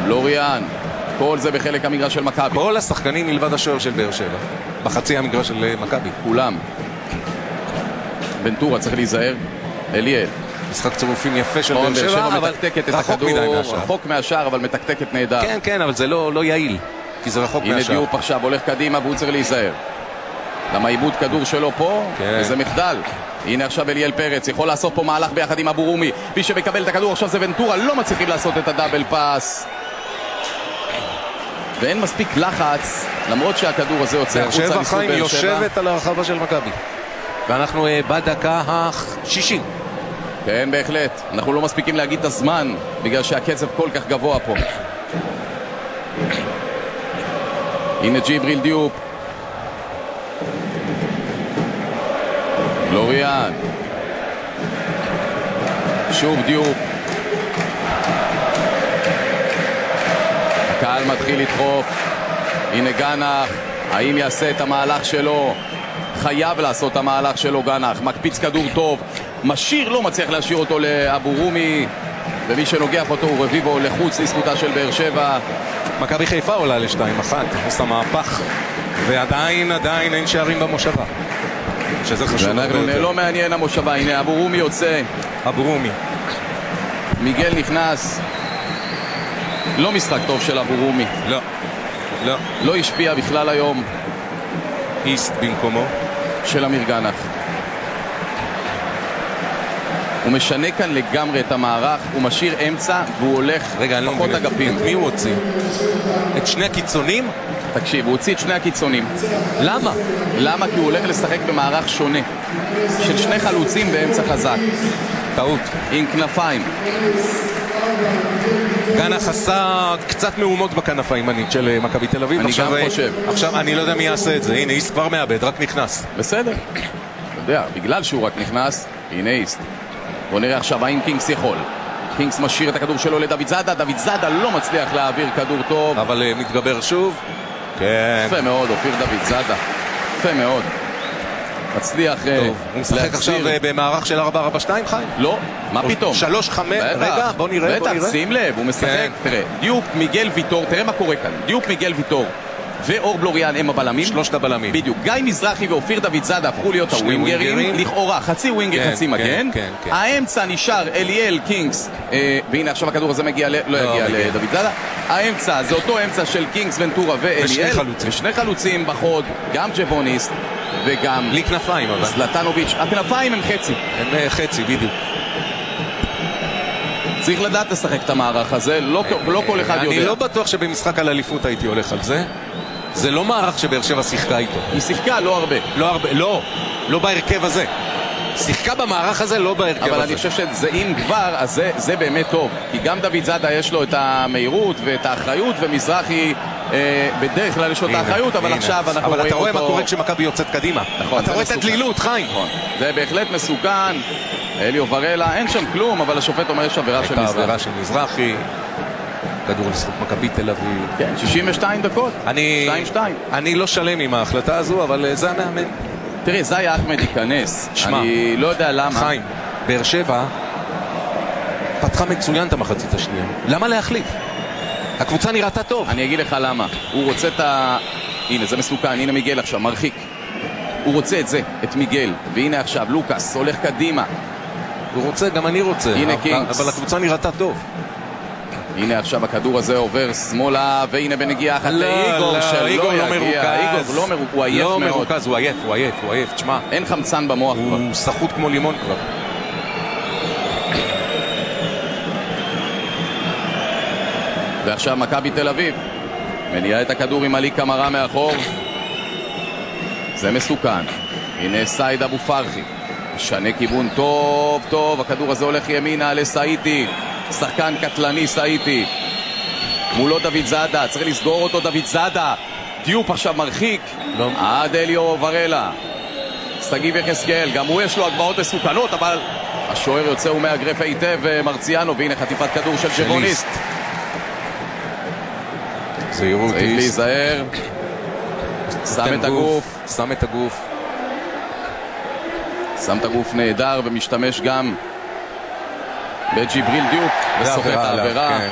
לוריאן, כל זה בחלק המגרש של מכבי. כל השחקנים מלבד השוער של באר שבע בחצי המגרש של מכבי, כולם. ונטורה צריך להיזהר. אליאל, משחק צירופים יפה של באר שבע, אבל מתקתקת את רחוק מדי הכדור, מהשאר. רחוק מהשאר, אבל מתקתקת נהדר. כן, כן, אבל זה לא יעיל, כי זה רחוק הנה מהשאר. דיופ עכשיו הולך קדימה והוא צריך להיזהר. למה איבוד כדור שלו פה, כן. וזה מחדל. הנה עכשיו אליאל פרץ יכול לעשות פה מהלך ביחד עם אבו רומי. מי שמקבל את הכדור עכשיו זה ונטורה, לא מצליחים לעשות את הדאבל פאס. ואין מספיק לחץ, למרות שהכדור הזה יוצא באר החוצה שבע לזכות חיים באר שבע. יושבת על הרחבה של מכבי, ואנחנו בדקה ה-60. כן, בהחלט. אנחנו לא מספיקים להגיד את הזמן, בגלל שהקצב כל כך גבוה פה. הנה ג'יבריל דיופ. לוריאן. שוב דיופ. הקהל מתחיל לדחוף. הנה גנח. האם יעשה את המהלך שלו? חייב לעשות את המהלך שלו גנח. מקפיץ כדור טוב. משאיר, לא מצליח להשאיר אותו לאבו רומי. ומי שנוגח אותו הוא רביבו לחוץ לזכותה של באר שבע. מכבי חיפה עולה ל-2-1, עושה מהפך, ועדיין אין שערים במושבה, שזה חשוב. לא מעניין המושבה. הנה אבו רומי יוצא. אבו רומי. מיגל נכנס. לא משחק טוב של אבו רומי. לא השפיע בכלל היום. איסט במקומו של אמיר גנח. הוא משנה כאן לגמרי את המערך, הוא משאיר אמצע והוא הולך פחות אגפים. את מי הוא הוציא? את שני הקיצונים? תקשיב, הוא הוציא את שני הקיצונים. למה? למה? כי הוא הולך לשחק במערך שונה של שני חלוצים באמצע חזק. טעות. עם כנפיים. גנח עשה קצת מהומות בכנף הימנית של מכבי תל אביב. אני גם חושב. עכשיו אני לא יודע מי יעשה את זה. הנה איסט כבר מאבד, רק נכנס. בסדר. אתה יודע, בגלל שהוא רק נכנס, הנה איסט. בוא נראה עכשיו האם קינגס יכול. קינגס משאיר את הכדור שלו לדוד זאדה. דוד זאדה לא מצליח להעביר כדור טוב, אבל מתגבר שוב. כן. יפה מאוד, אופיר דוד זאדה. יפה מאוד. מצליח טוב, הוא משחק עכשיו במערך של 4-4-2, חיים? לא, מה פתאום? 3-5, רגע, בוא נראה. בטח, שים לב, הוא משחק. תראה, דיופ, מיגל ויטור, תראה מה קורה כאן. דיופ, מיגל ויטור ואור בלוריאן הם הבלמים. שלושת הבלמים. בדיוק. גיא מזרחי ואופיר דוד זאדה הפכו להיות הווינגרים. לכאורה, חצי ווינגר, חצי מגן. האמצע נשאר אליאל קינגס, והנה עכשיו הכדור הזה מגיע, לא יגיע לדוד זאדה. האמצע זה אותו אמצע של קינגס, ונטורה ואליאל. ושני חלוצים בחוד, גם ג'בוניסט וגם בלי כנפיים, אבל זלטנוביץ'. הכנפיים הם חצי. הם חצי, בדיוק. צריך לדעת לשחק את המערך הזה, לא כל אחד יודע. אני לא בטוח שבמשחק על אליפות הייתי הולך על זה. זה לא מערך שבאר שבע שיחקה איתו. היא שיחקה לא הרבה. לא בהרכב הזה. שיחקה במערך הזה, לא בהרכב הזה. אבל אני חושב שזה אם כבר, אז זה באמת טוב. כי גם דוד זאדה יש לו את המהירות ואת האחריות, ומזרחי בדרך כלל יש לו את האחריות, אבל עכשיו אנחנו רואים אותו. אבל אתה רואה מה קורה כשמכבי יוצאת קדימה. אתה רואה את הדלילות, חיים. זה בהחלט מסוכן. אליו ורלה, אין שם כלום, אבל השופט אומר יש עבירה של מזרחי. הייתה עבירה של מזרחי. כדור לזכות מכבי תל אביב. כן, 62 דקות. 2-2. אני לא שלם עם ההחלטה הזו, אבל זה המאמן. תראה, זאי אחמד ייכנס. אני לא יודע למה. חיים, באר שבע פתחה מצוין את המחצית השנייה. למה להחליף? הקבוצה נראתה טוב. אני אגיד לך למה. הוא רוצה את הנה, זה מסוכן. הנה מיגל עכשיו, מרחיק. הוא רוצה את זה, את מיגל. והנה עכשיו, לוקאס הולך קדימה. הוא רוצה, גם אני רוצה. הנה קינגס. אבל הקבוצה נראתה טוב. הנה עכשיו הכדור הזה עובר שמאלה, והנה בנגיעה אחת לאיגור שלא יגיע. איגור לא מרוכז. הוא עייף מאוד. לא מרוכז, הוא עייף. תשמע, אין חמצן במוח כבר. הוא סחוט כמו לימון כבר. ועכשיו מכבי תל אביב מניעה את הכדור עם עלי קמרה מאחור. זה מסוכן. הנה סייד אבו פרחי משנה כיוון טוב. הכדור הזה הולך ימינה לסאיטי. שחקן קטלני סאיטי. מולו דוד זאדה, צריך לסגור אותו דוד זאדה. דיופ עכשיו מרחיק עד אליו ורלה. סגיב יחזקאל, גם הוא יש לו הגבהות מסוכנות, אבל השוער יוצא ומאגרף היטב מרציאנו. והנה חטיפת כדור של ג'בוניסט. צריך להיזהר. שם את הגוף נהדר, ומשתמש גם בג'יבריל דיופ וסוחט העבירה.